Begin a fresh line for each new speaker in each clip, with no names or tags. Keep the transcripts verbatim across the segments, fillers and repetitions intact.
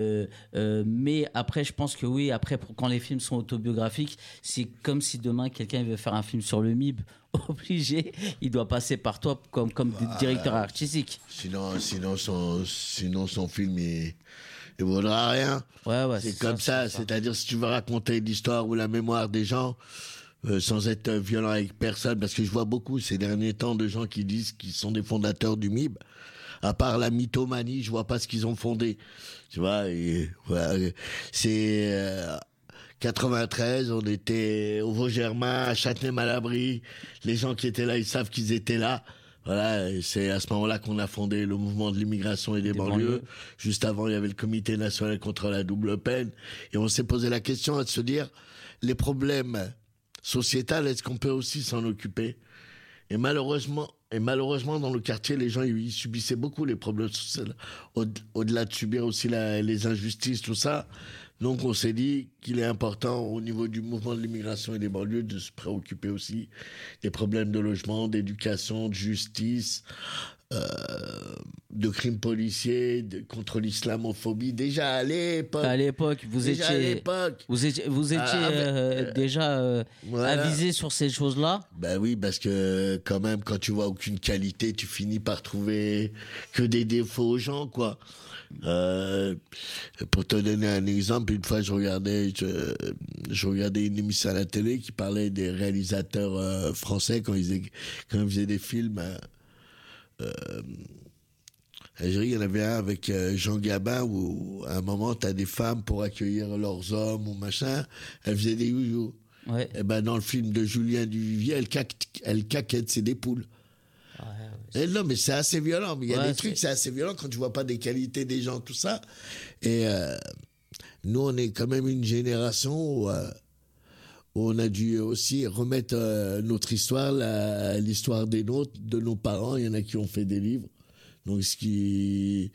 Euh, euh, mais après, je pense que oui, après, pour, quand les films sont autobiographiques, c'est comme si demain quelqu'un veut faire un film sur le M I B. Obligé, il doit passer par toi comme, comme
Bah,
directeur artistique.
Sinon, sinon, son, sinon son film, il, il vaudra rien.
Ouais, ouais,
c'est comme ça,
c'est ça.
C'est-à-dire, si tu veux raconter l'histoire ou la mémoire des gens, euh, sans être violent avec personne, parce que je vois beaucoup ces derniers temps de gens qui disent qu'ils sont des fondateurs du M I B. À part la mythomanie, je vois pas ce qu'ils ont fondé. Tu vois, et, voilà, c'est euh, quatre-vingt-treize, on était au Vaud-Germain, à Châtenay-Malabry. Les gens qui étaient là, ils savent qu'ils étaient là. Voilà, et c'est à ce moment-là qu'on a fondé le mouvement de l'immigration et des, des banlieues. banlieues. Juste avant, il y avait le Comité national contre la double peine. Et on s'est posé la question à se dire, les problèmes sociétals, est-ce qu'on peut aussi s'en occuper ? Et malheureusement, et malheureusement, dans le quartier, les gens ils subissaient beaucoup les problèmes sociaux, au- au-delà de subir aussi la, les injustices, tout ça. Donc on s'est dit qu'il est important au niveau du mouvement de l'immigration et des banlieues de se préoccuper aussi des problèmes de logement, d'éducation, de justice, euh, de crimes policiers, de, contre l'islamophobie. Déjà à l'époque.
À l'époque, vous
déjà
étiez,
à l'époque.
vous étiez, vous étiez
Ah,
euh,
euh,
déjà euh,
voilà.
avisé sur ces choses-là.
Ben oui, parce que quand même, quand tu vois aucune qualité, tu finis par trouver que des défauts aux gens, quoi. Euh, pour te donner un exemple, une fois je regardais, je, je regardais une émission à la télé qui parlait des réalisateurs euh, français quand ils, faisaient, quand ils faisaient des films. Euh, euh, il y en avait un avec euh, Jean Gabin où à un moment t'as des femmes pour accueillir leurs hommes ou machin, elles faisaient des youyou.
Ouais.
Et ben dans le film de Julien Duvivier, elle, caque, elle caquette, c'est des poules.
Ouais, ouais,
Et non, mais c'est assez violent. Mais il y a
ouais,
des trucs, c'est assez violent quand tu vois pas des qualités des gens, tout ça. Et euh, nous, on est quand même une génération où, euh, où on a dû aussi remettre euh, notre histoire, la, l'histoire des nôtres, de nos parents. Il y en a qui ont fait des livres. Donc, ce qui.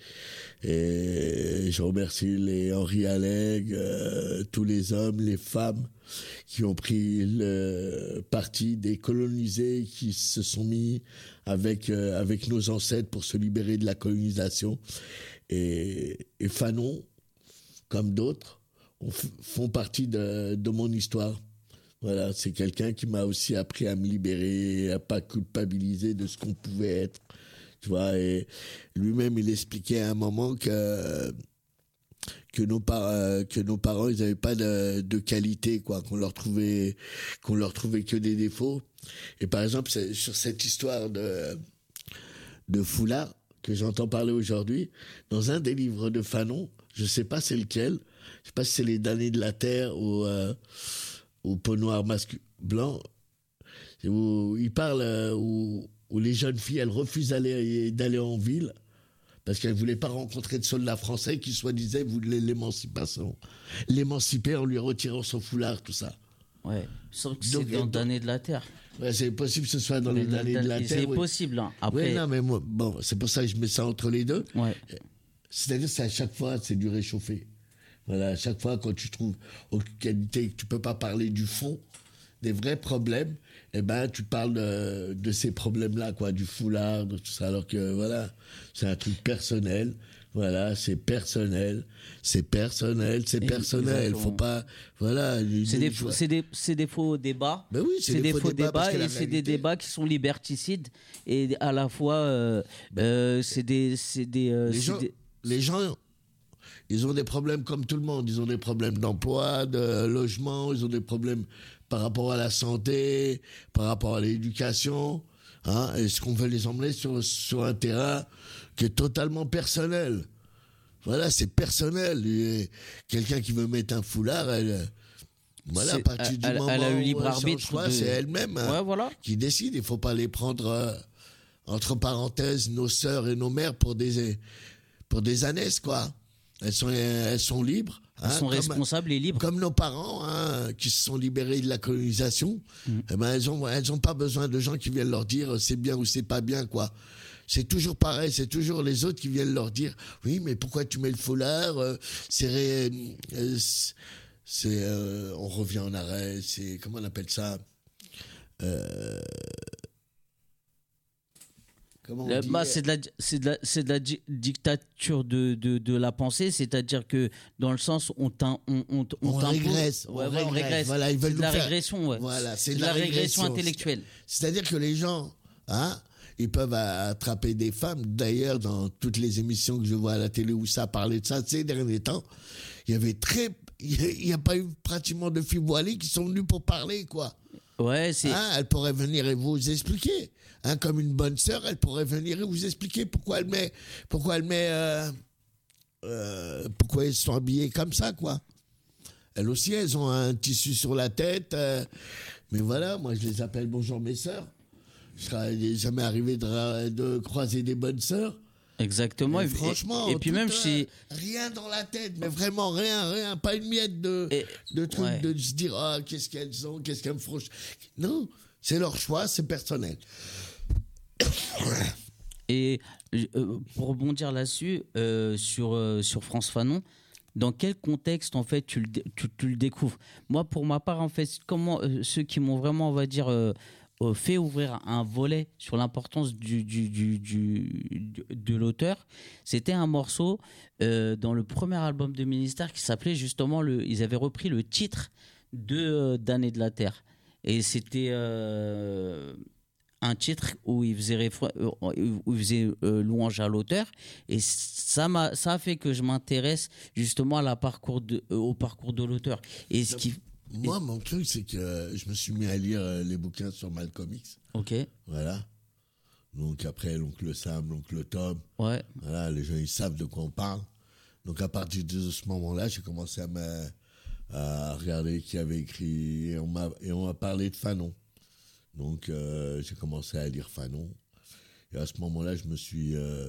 Et je remercie les Henri Alleg, euh, tous les hommes, les femmes qui ont pris le parti des colonisés, qui se sont mis avec, euh, avec nos ancêtres pour se libérer de la colonisation. Et, et Fanon, comme d'autres, on f- font partie de, de mon histoire. Voilà, c'est quelqu'un qui m'a aussi appris à me libérer, à pas culpabiliser de ce qu'on pouvait être. Tu vois, et lui-même, il expliquait à un moment que, que, nos, par, euh, que nos parents, ils n'avaient pas de, de qualité, quoi, qu'on leur trouvait, qu'on leur trouvait que des défauts. Et par exemple, c'est, sur cette histoire de, de foulard que j'entends parler aujourd'hui, dans un des livres de Fanon, je ne sais pas c'est lequel, je ne sais pas si c'est Les damnés de la terre ou, euh, ou Peau noire mascu- blanc, où il parle, euh, où, où les jeunes filles, elles refusent d'aller, d'aller en ville parce qu'elles ne voulaient pas rencontrer de soldats français qui, soi-disant, voulaient l'émancipation. L'émanciper en lui retirant son foulard, tout ça.
Ouais. Sauf que
Donc,
c'est dans
donc-
Damnés de la Terre.
Ouais, c'est possible que ce soit dans les damnés de la
C'est
terre. Oui.
possible. Hein. Après,
Oui, non, mais moi, bon, c'est pour ça que je mets ça entre les deux.
ouais.
C'est-à-dire, c'est à chaque fois, c'est du réchauffé. Voilà, à chaque fois, quand tu trouves aucune qualité, que tu peux pas parler du fond, des vrais problèmes, eh ben, tu parles de, de ces problèmes-là, quoi, du foulard, de tout ça. Alors que, voilà, c'est un truc personnel. Voilà, c'est personnel. C'est personnel, c'est
Et-
personnel.
exactement.
Faut pas, voilà.
C'est des,
je vois-
c'est des, c'est des faux débats.
Ben oui, c'est des faux débats parce que
et
la
c'est des
réalité-
débats qui sont liberticides et à la fois euh, euh, c'est des, c'est des, euh,
les
c'est
gens,
des-
les gens, ils ont des problèmes comme tout le monde. Ils ont des problèmes d'emploi, de logement, ils ont des problèmes par rapport à la santé, par rapport à l'éducation. Hein, est-ce qu'on veut les emmener sur, sur un terrain qui est totalement personnel? Voilà, c'est personnel. Et quelqu'un qui veut mettre un foulard, elle, voilà, à
c'est-
partir du
elle,
moment
elle a eu
où
libre
elle
arbitre.
s'en choix,
de-
c'est elle-même hein,
Ouais, voilà.
qui décide. Il faut pas les prendre euh, entre parenthèses nos sœurs et nos mères pour des pour des ânesses, quoi. Elles sont elles sont libres.
Ils
hein,
sont
comme-
responsables et libres.
Comme nos parents, hein, qui se sont libérés de la colonisation,
Mm.
eh ben elles ont elles ont pas besoin de gens qui viennent leur dire euh, c'est bien ou c'est pas bien, quoi. C'est toujours pareil, c'est toujours les autres qui viennent leur dire oui, mais pourquoi tu mets le foulard euh, C'est ré- euh, c'est c'est, euh, on revient en arrêt, c'est comment on appelle ça euh, comment on
Euh,
dit,
bah, c'est de la, c'est de la, c'est de la di- dictature de, de, de la pensée, c'est-à-dire que dans le sens on t'im- on, on, on
on
t'impose-
régresse,
ouais,
on
ouais, on
régresse.
régresse.
Voilà, ils veulent
C'est de la
nous faire-
régression, ouais.
Voilà,
c'est de la régression intellectuelle.
C'est-à-dire que les gens, hein, ils peuvent attraper des femmes. D'ailleurs, dans toutes les émissions que je vois à la télé où ça parlait de ça ces derniers temps, il y avait très, il n'y a pas eu pratiquement de filles voilées qui sont venues pour parler, quoi.
Ouais, c'est.
Hein, elle pourrait venir et vous expliquer. Hein, comme une bonne sœur, elle pourrait venir et vous expliquer pourquoi elle met, pourquoi elle met, euh, euh, pourquoi elles sont habillées comme ça, quoi. Elles aussi, elles ont un tissu sur la tête. euh, mais voilà, moi, je les appelle bonjour mes sœurs. Je serais jamais arrivé de, de croiser des bonnes sœurs.
Exactement.
Et
Et,
franchement,
et, et puis même
tout,
si.
euh, rien dans la tête, mais vraiment rien, rien, pas une miette de,
Et-
de trucs
ouais.
de se dire ah qu'est-ce qu'elles ont, qu'est-ce qu'elles me font. Non, c'est leur choix, c'est personnel.
Et euh, pour rebondir là-dessus, euh, sur, euh, sur France Fanon, dans quel contexte en fait tu le, dé- tu, tu le découvres? Moi, pour ma part, en fait, comment euh, ceux qui m'ont vraiment, on va dire, euh, euh, fait ouvrir un volet sur l'importance du, du, du, du- du- de l'auteur, c'était un morceau euh, dans le premier album de Ministère qui s'appelait justement le. Ils avaient repris le titre de euh, d'Année de la Terre, et c'était. euh, un titre où il faisait, réfr- euh, où il faisait euh, louange à l'auteur, et ça m'a ça a fait que je m'intéresse justement à la parcours de, euh, au parcours de l'auteur. Et ce qui
Moi, mon truc, c'est que je me suis mis à lire euh, les bouquins sur Malcolm X.
ok,
Voilà. Donc après, l'oncle Sam, l'oncle Tom.
ouais,
Voilà, les gens, ils savent de quoi on parle. Donc à partir de ce moment-là, j'ai commencé à, me, à regarder qui avait écrit, et on m'a, et on m'a parlé de Fanon. Donc euh, j'ai commencé à lire Fanon. Et à ce moment-là, je me suis... euh,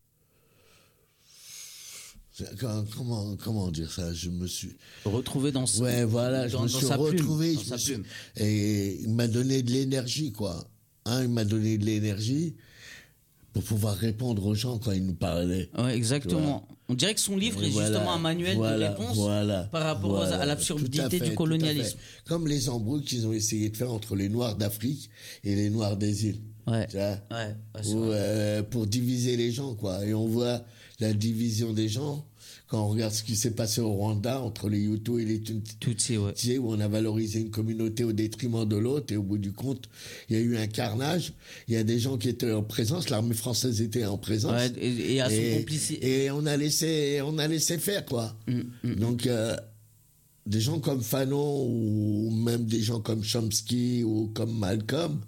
c'est- comment, comment dire ça? Je me suis...
retrouvé dans ce-
Ouais, voilà, je
dans-
me
dans
suis
sa plume,
retrouvé.
dans
je
sa
me suis-
plume.
Et il m'a donné de l'énergie, quoi. Hein, il m'a donné de l'énergie pour pouvoir répondre aux gens quand ils nous parlaient.
Ouais, exactement. On dirait que son livre
Et
est
voilà,
justement un manuel
voilà,
de réponse
voilà,
par rapport aux-
voilà,
à
tout
l'absurdité
à fait,
du
tout à
colonialisme.
fait. Comme les embrouilles qu'ils ont essayé de faire entre les Noirs d'Afrique et les Noirs des îles.
Ouais.
Tu vois,
Ouais, ouais, c'est
Où,
vrai.
euh, pour diviser les gens, quoi. Et on voit la division des gens quand on regarde ce qui s'est passé au Rwanda entre les Hutus et les Tutsis.
Tutsi, ouais.
Tu sais, où on a valorisé une communauté au détriment de l'autre, et au bout du compte, il y a eu un carnage. Il y a des gens qui étaient en présence, l'armée française était en présence.
Ouais, et, et à son
et,
complicité.
et on a laissé, on a laissé faire, quoi.
Mm, mm.
Donc, euh, des gens comme Fanon, ou même des gens comme Chomsky, ou comme Malcolm,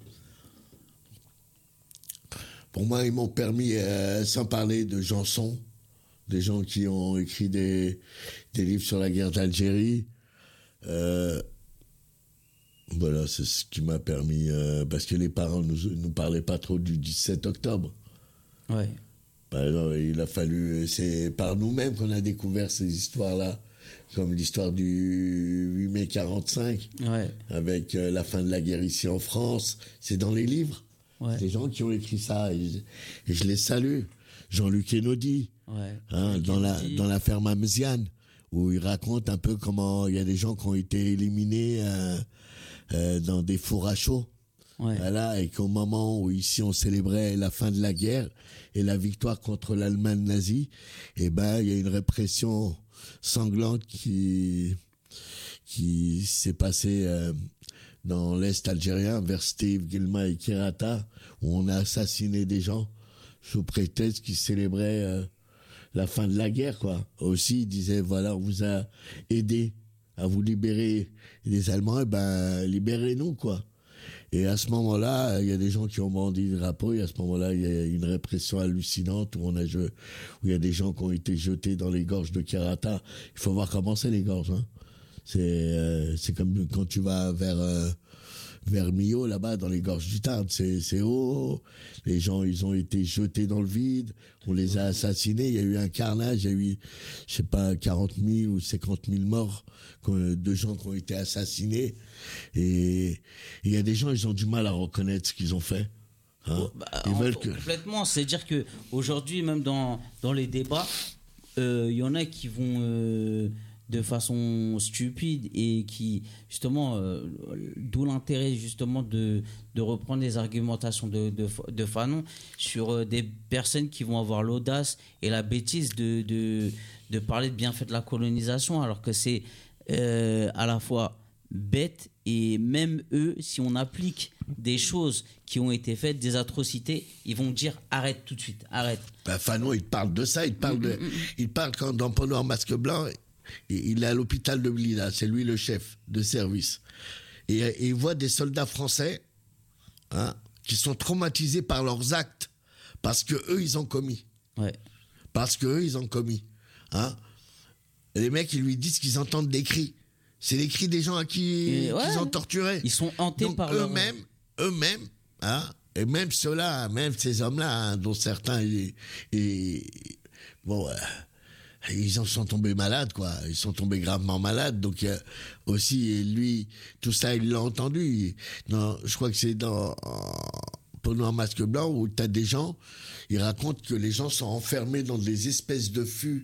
pour moi, ils m'ont permis, euh, sans parler de Janson, des gens qui ont écrit des, des livres sur la guerre d'Algérie. Euh, voilà, c'est ce qui m'a permis, euh, parce que les parents nous nous parlaient pas trop du dix-sept octobre.
Ouais.
Par exemple, il a fallu, c'est par nous-mêmes qu'on a découvert ces histoires-là, comme l'histoire du huit mai quarante-cinq,
Ouais.
avec euh, la fin de la guerre ici en France. C'est dans les livres.
Ouais.
Des gens qui ont écrit ça, et je, et je les salue. Jean-Luc Enaudi,
Ouais.
hein, dans la
Kennedy.
dans l'affaire Mamziane, où il raconte un peu comment il y a des gens qui ont été éliminés euh, euh, dans des fours à chaud.
Ouais.
Voilà, et qu'au moment où ici on célébrait la fin de la guerre et la victoire contre l'Allemagne nazie, eh ben il y a une répression sanglante qui qui s'est passée euh, dans l'est algérien vers Steve, Guilma et Kirata, où on a assassiné des gens sous prétexte qu'ils célébraient euh, la fin de la guerre, quoi. Aussi, ils disaient, voilà, on vous a aidé à vous libérer des Allemands, et ben, libérez-nous, quoi. Et à ce moment-là, il y a des gens qui ont brandi le drapeau, et à ce moment-là, il y a une répression hallucinante, où on a joué, où il y a des gens qui ont été jetés dans les gorges de Kirata. Il faut voir comment c'est les gorges, hein. C'est, euh, c'est comme quand tu vas vers, euh, vers Millau, là-bas, dans les gorges du Tarn. C'est, c'est haut. Les gens, ils ont été jetés dans le vide. On les a assassinés. Il y a eu un carnage. Il y a eu, je sais pas, quarante mille ou cinquante mille morts de gens qui ont été assassinés. Et il y a des gens, ils ont du mal à reconnaître ce qu'ils ont fait. Hein.
Bah,
ils
en-
veulent que...
Complètement. C'est-à-dire que aujourd'hui, même dans, dans les débats, il euh, y en a qui vont euh, de façon stupide et qui, justement, euh, d'où l'intérêt, justement, de, de reprendre les argumentations de, de, de Fanon sur euh, des personnes qui vont avoir l'audace et la bêtise de, de, de parler de bienfaits de la colonisation, alors que c'est euh, à la fois bête et même eux, si on applique des choses qui ont été faites, des atrocités, ils vont dire arrête tout de suite, arrête.
Ben, Fanon, il parle de ça, il parle, de, mmh, mmh. il parle quand dans Peau noire, masque blanc, il est à l'hôpital de Blida, c'est lui le chef de service. Et, et il voit des soldats français hein, qui sont traumatisés par leurs actes, parce qu'eux, ils ont commis.
Ouais.
Parce qu'eux, ils ont commis. Hein. Et les mecs, ils lui disent qu'ils entendent des cris. C'est les cris des gens à qui ouais, ils ont torturé.
Ils sont hantés
Donc,
par
eux-mêmes, leur... eux-mêmes, hein, et même ceux-là, même ces hommes-là, hein, dont certains, ils, ils, bon, euh, ils en sont tombés malades, quoi. Ils sont tombés gravement malades. Donc euh, aussi, lui, tout ça, il l'a entendu. Non, je crois que c'est dans Peau noire, masque blanc où tu as des gens, ils racontent que les gens sont enfermés dans des espèces de fûts.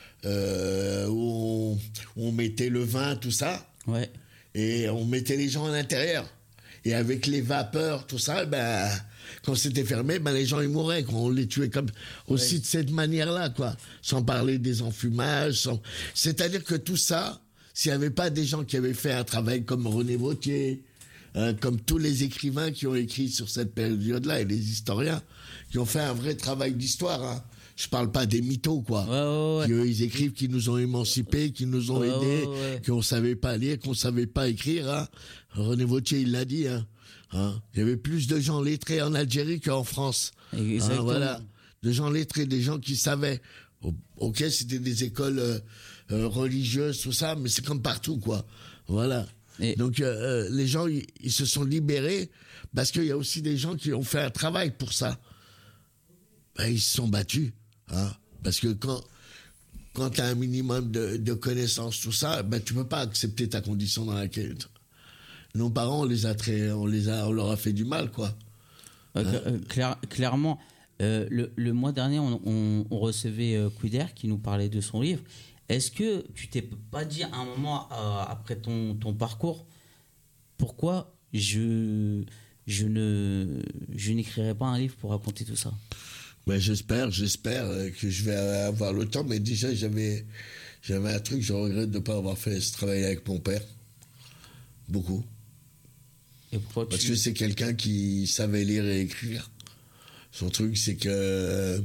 Euh, où, on, où on mettait le vin, tout ça,
ouais.
Et on mettait les gens à l'intérieur. Et avec les vapeurs, tout ça, ben, quand c'était fermé, ben, les gens ils mouraient, quoi. On les tuait comme aussi ouais. de cette manière-là, quoi. Sans parler des enfumages, sans... c'est-à-dire que tout ça, s'il n'y avait pas des gens qui avaient fait un travail comme René Vauthier, euh, comme tous les écrivains qui ont écrit sur cette période-là et les historiens qui ont fait un vrai travail d'histoire, hein. Je parle pas des mythos, quoi.
Ouais, ouais, ouais.
Qui, eux, ils écrivent, qui nous ont émancipés, qui nous ont
ouais,
aidés,
ouais, ouais.
qu'on savait pas lire, qu'on savait pas écrire, hein. René Vauthier, il l'a dit, hein. Hein. Il y avait plus de gens lettrés en Algérie qu'en France.
Exactement.
Hein, voilà. De gens lettrés, des gens qui savaient. Ok, c'était des écoles euh, euh, religieuses, tout ça, mais c'est comme partout, quoi. Voilà. Et... Donc, euh, les gens, ils, ils se sont libérés parce qu'il y a aussi des gens qui ont fait un travail pour ça. Ben, ils se sont battus. Hein, parce que quand, quand tu as un minimum de, de connaissances, tout ça, ben, tu peux pas accepter ta condition dans laquelle... Nos parents, on les a très, on les a, on leur a fait du mal, quoi.
Euh, hein clair, clairement, euh, le, le mois dernier, on, on, on recevait euh, Quider qui nous parlait de son livre. Est-ce que tu t'es pas dit à un moment, euh, après ton, ton parcours, pourquoi je, je, ne, je n'écrirai pas un livre pour raconter tout ça ?
Ben, j'espère, j'espère que je vais avoir le temps, mais déjà j'avais, j'avais un truc, je regrette de ne pas avoir fait ce travail avec mon père. Beaucoup.
Et pourquoi
Parce
tu...
que c'est quelqu'un qui savait lire et écrire. Son truc, c'est que euh,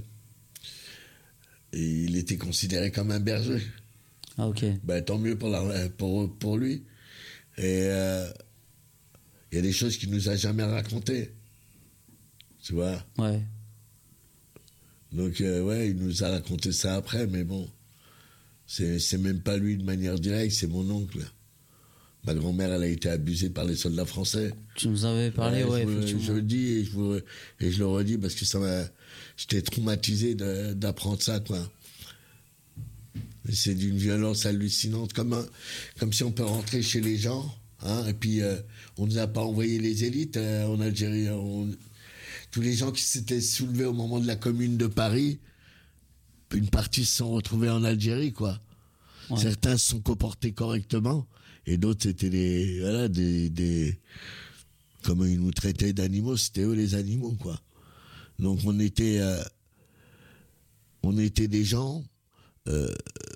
il était considéré comme un berger.
Ah, ok.
Ben, tant mieux pour, la, pour, pour lui. Et il euh, y a des choses qu'il nous a jamais racontées. Tu vois ?
Ouais.
Donc, euh, ouais, il nous a raconté ça après, mais bon, c'est, c'est même pas lui de manière directe, c'est mon oncle. Ma grand-mère, elle a été abusée par les soldats français.
Tu nous avais parlé, ouais,
ouais
effectivement.
Je le dis et je, vous, et je le redis parce que ça m'a, j'étais traumatisé de, d'apprendre ça, quoi. Et c'est d'une violence hallucinante, comme, un, comme si on peut rentrer chez les gens, hein, et puis euh, on ne nous a pas envoyé les élites euh, en Algérie. On, tous les gens qui s'étaient soulevés au moment de la Commune de Paris, une partie se sont retrouvés en Algérie, quoi. Ouais. Certains se sont comportés correctement, et d'autres c'était des, voilà, des, des, comme ils nous traitaient d'animaux, c'était eux les animaux, quoi. Donc on était, euh, on était des gens. Euh,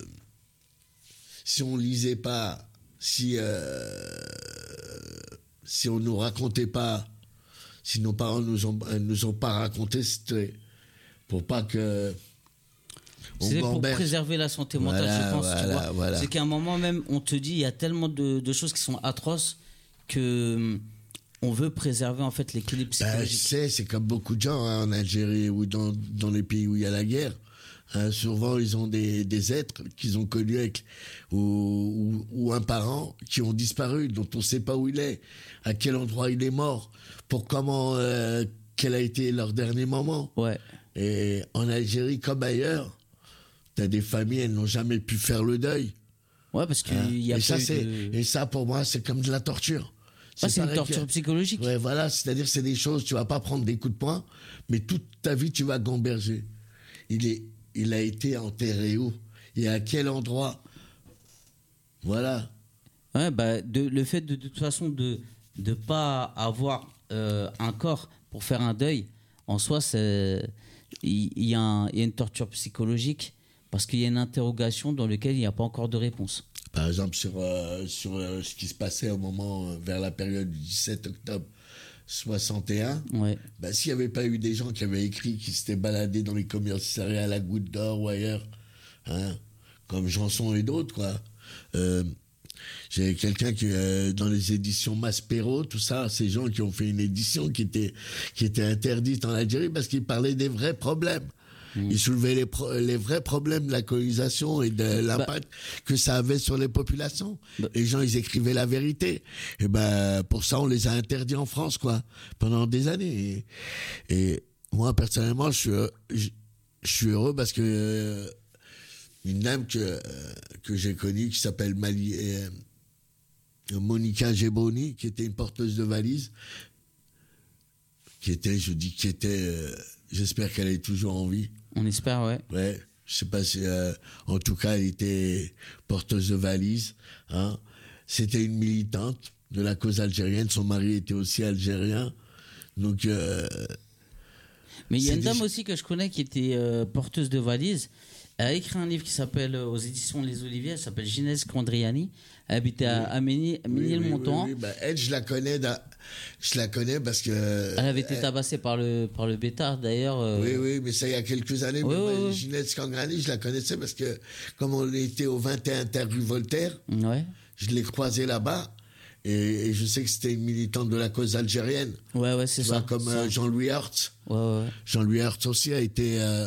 si on lisait pas, si euh, si on nous racontait pas. Si nos parents nous ont, nous ont pas raconté, c'était pour pas que.
C'est pour préserver la santé mentale, voilà, je pense. Voilà, tu vois. Voilà. C'est qu'à un moment même, on te dit, il y a tellement de, de choses qui sont atroces que on veut préserver en fait l'équilibre psychologique.
Ben, c'est, c'est comme beaucoup de gens hein, en Algérie ou dans, dans les pays où il y a la guerre. Hein, souvent, ils ont des, des êtres qu'ils ont connus avec, ou, ou, ou un parent qui ont disparu, dont on ne sait pas où il est, à quel endroit il est mort, pour comment, euh, quel a été leur dernier moment.
Ouais.
Et en Algérie comme ailleurs, t'as des familles, elles n'ont jamais pu faire le deuil.
Ouais, parce qu'il hein y a
et ça, c'est,
de...
et ça, pour moi, c'est comme de la torture.
C'est, ah, c'est une torture que... psychologique.
Ouais, voilà, c'est-à-dire c'est des choses, tu vas pas prendre des coups de poing, mais toute ta vie, tu vas gamberger. Il est, il a été enterré où? Et à quel endroit? Voilà.
Ouais, bah, de, le fait de, de toute façon de ne pas avoir euh, un corps pour faire un deuil, en soi, c'est, il, il y a un, il y a une torture psychologique parce qu'il y a une interrogation dans laquelle il n'y a pas encore de réponse.
Par exemple, sur, euh, sur euh, ce qui se passait au moment, euh, vers la période du dix-sept octobre soixante et un,
Ouais.
bah, s'il n'y avait pas eu des gens qui avaient écrit, qui s'étaient baladés dans les commissariats à la Goutte d'Or ou ailleurs, hein, comme Janson et d'autres, quoi. Euh, J'ai quelqu'un qui, euh, dans les éditions Maspero, tout ça, ces gens qui ont fait une édition qui était, qui était interdite en Algérie parce qu'ils parlaient des vrais problèmes. Mmh. Ils soulevaient les, pro- les vrais problèmes de la colonisation et de l'impact bah, que ça avait sur les populations. Bah, les gens, ils écrivaient la vérité. Et ben, pour ça, on les a interdits en France, quoi, pendant des années. Et, et moi, personnellement, je suis, je, je suis heureux parce que euh, une dame que, euh, que j'ai connue qui s'appelle Mali, euh, Monica Gebroni, qui était une porteuse de valises, qui était, je dis qui était, euh, j'espère qu'elle est toujours en vie.
On espère, ouais.
Ouais, je sais pas si, euh, en tout cas, elle était porteuse de valises. Hein. C'était une militante de la cause algérienne. Son mari était aussi algérien. Donc. Euh,
Mais il y a une dame des... aussi que je connais qui était euh, porteuse de valises. Elle a écrit un livre qui s'appelle, aux éditions Les Oliviers, elle s'appelle Ginès Condriani. Elle habitait à, à Ménilmontant.
Oui, oui, oui, oui. Ben, elle, je la connais, dans... je la connais parce que.
Elle avait été
elle...
tabassée par le, par le bêtard d'ailleurs. Euh...
Oui, oui, mais ça il y a quelques années.
Oui,
mais
oui,
moi,
oui.
Ginès Condriani, je la connaissais parce que, comme on était au vingt et un terre rue Voltaire,
ouais.
je l'ai croisée là-bas. Et, et je sais que c'était une militante de la cause algérienne.
Ouais, ouais, c'est
tu
ça.
Vois, comme
ça.
Euh, Jean-Louis Hertz.
Ouais, ouais.
Jean-Louis Hertz aussi a été. Euh,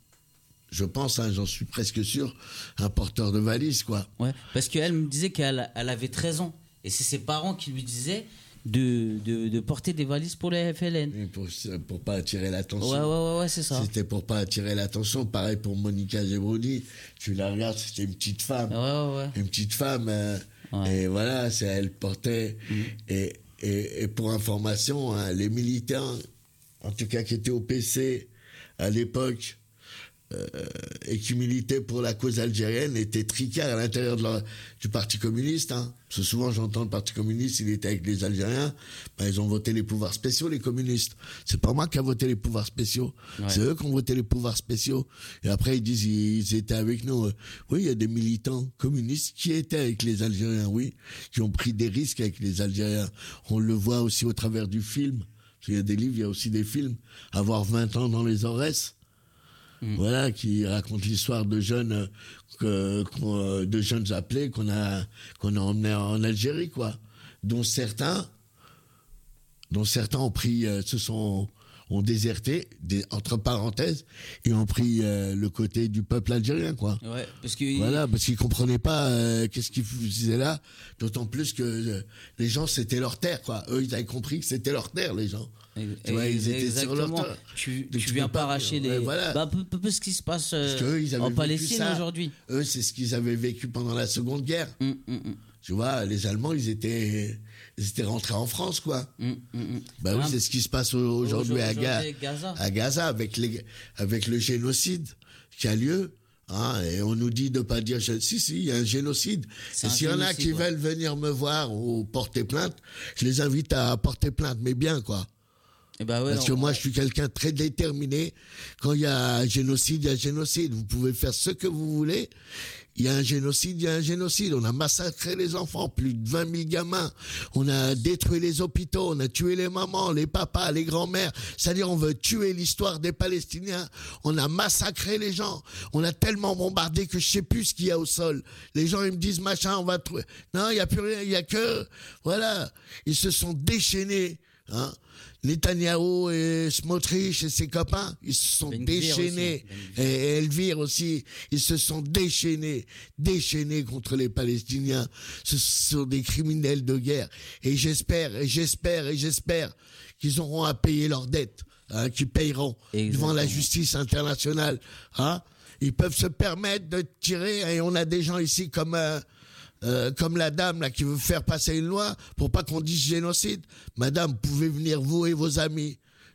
Je pense, hein, j'en suis presque sûr, un porteur de valise, quoi.
Ouais, parce qu'elle me disait qu'elle elle avait treize ans. Et c'est ses parents qui lui disaient de, de, de porter des valises pour les F L N.
Et pour, pour pas attirer l'attention.
Ouais, ouais, ouais, ouais, c'est ça.
C'était pour pas attirer l'attention. Pareil pour Monica Gebroni. Tu la regardes, c'était une petite femme.
Ouais, ouais, ouais.
Une petite femme. Euh, ouais. Et voilà, c'est, elle portait. Mmh. Et, et, et pour information, hein, les militants, en tout cas qui étaient au P C à l'époque, Euh, et qui militaient pour la cause algérienne étaient tricards à l'intérieur de leur, du Parti communiste. Hein. Parce que souvent j'entends le Parti communiste, il était avec les Algériens, ben, ils ont voté les pouvoirs spéciaux, les communistes. C'est pas moi qui a voté les pouvoirs spéciaux, ouais. C'est eux qui ont voté les pouvoirs spéciaux. Et après ils disent ils, ils étaient avec nous. Oui, il y a des militants communistes qui étaient avec les Algériens, oui, qui ont pris des risques avec les Algériens. On le voit aussi au travers du film. Parce qu'il y a des livres, il y a aussi des films. Avoir vingt ans dans les Aurès. Mmh. Voilà, qui raconte l'histoire de jeunes, que, que, de jeunes appelés qu'on a, qu'on a emmenés en Algérie, quoi. Dont certains, dont certains ont pris, euh, se sont, ont déserté, des, entre parenthèses, et ont pris euh, le côté du peuple algérien, quoi.
Ouais, parce que
voilà, parce qu'ils comprenaient pas euh, qu'est-ce qu'ils faisaient là. D'autant plus que euh, les gens, c'était leur terre, quoi. Eux, ils avaient compris que c'était leur terre, les gens. Tu vois, ils étaient
exactement.
sur leur terre.
Tu, tu, tu viens pas arracher les.
Ouais, voilà.
Bah, peu, peu, peu ce qui se passe euh,
eux,
en Palestine aujourd'hui.
Eux, c'est ce qu'ils avaient vécu pendant la Seconde Guerre.
Mm, mm, mm.
Tu vois, les Allemands, ils étaient, ils étaient rentrés en France, quoi.
Mm, mm,
bah oui,
ah,
c'est ce qui se passe aujourd'hui, aujourd'hui à, Ga
Gaza.
à Gaza, avec, les, avec le génocide qui a lieu. Hein, et on nous dit de pas dire si si il y a un génocide. Et s'il y en a qui ouais. veulent venir me voir ou porter plainte, je les invite à porter plainte, mais bien, quoi.
Et bah ouais,
Parce que moi, je suis quelqu'un de très déterminé. Quand il y a un génocide, il y a un génocide. Vous pouvez faire ce que vous voulez. Il y a un génocide, il y a un génocide. On a massacré les enfants, plus de vingt mille gamins. On a détruit les hôpitaux, on a tué les mamans, les papas, les grands-mères. C'est-à-dire, on veut tuer l'histoire des Palestiniens. On a massacré les gens. On a tellement bombardé que je sais plus ce qu'il y a au sol. Les gens, ils me disent, machin, on va trouver. Non, il y a plus rien, il y a que, voilà. Ils se sont déchaînés, hein. Netanyahou et Smotrich et ses copains, ils se sont ben déchaînés. Aussi, et Elvire aussi, ils se sont déchaînés, déchaînés contre les Palestiniens. Ce sont des criminels de guerre. Et j'espère, et j'espère, et j'espère qu'ils auront à payer leurs dettes, hein, qu'ils payeront Exactement. devant la justice internationale. Hein. Ils peuvent se permettre de tirer, et on a des gens ici comme... Euh, Euh, comme la dame là qui veut faire passer une loi pour pas qu'on dise génocide. Madame, vous pouvez venir vous et vos amis.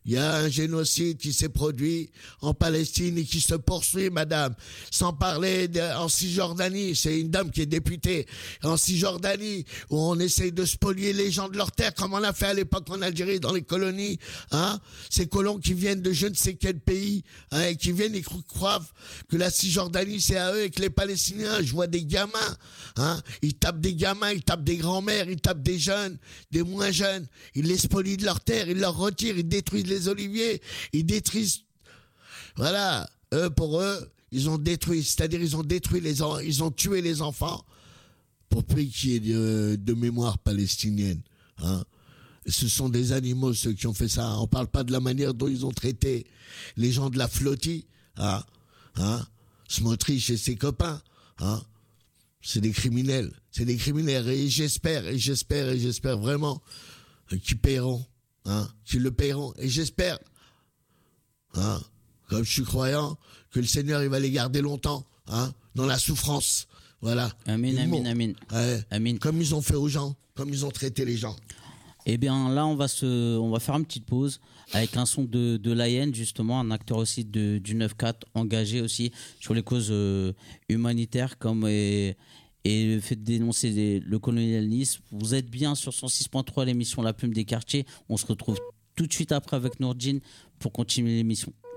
Il y a un génocide qui s'est produit en Palestine et qui se poursuit, madame. Sans parler de, en Cisjordanie, c'est une dame qui est députée, en Cisjordanie, où on essaye de spolier les gens de leur terre, comme on a fait à l'époque en Algérie, dans les colonies. Hein, ces colons qui viennent de je ne sais quel pays, hein, et qui viennent et croient que la Cisjordanie, c'est à eux, et que les Palestiniens, je vois des gamins, hein, ils tapent des gamins, ils tapent des grands-mères, ils tapent des jeunes, des moins jeunes, ils les spolient de leur terre, ils leur retirent, ils détruisent les oliviers, ils détruisent, voilà, eux, pour eux, ils ont détruit, c'est-à-dire ils ont détruit les enfants, ils ont tué les enfants pour peu qu'il y ait de, de mémoire palestinienne, hein. Ce sont des animaux, ceux qui ont fait ça. On parle pas de la manière dont ils ont traité les gens de la flottille, hein, hein, Smotrich et ses copains, hein. C'est des criminels, c'est des criminels, et j'espère, et j'espère, et j'espère vraiment qu'ils paieront, hein, qu'ils le paieront, et j'espère, hein, comme je suis croyant, que le Seigneur, il va les garder longtemps, hein, dans la souffrance, voilà.
Amin, amin, amin.
Ouais,
amin.
Comme ils ont fait aux gens, comme ils ont traité les gens.
Eh bien, là, on va, se, on va faire une petite pause avec un son de, de Lion, justement, un acteur aussi de, du neuf quatre, engagé aussi sur les causes euh, humanitaires comme et, et le fait de dénoncer les, le colonialisme. Vous êtes bien sur cent six point trois, l'émission La Plume des Quartiers. On se retrouve tout de suite après avec Nourdine pour continuer l'émission.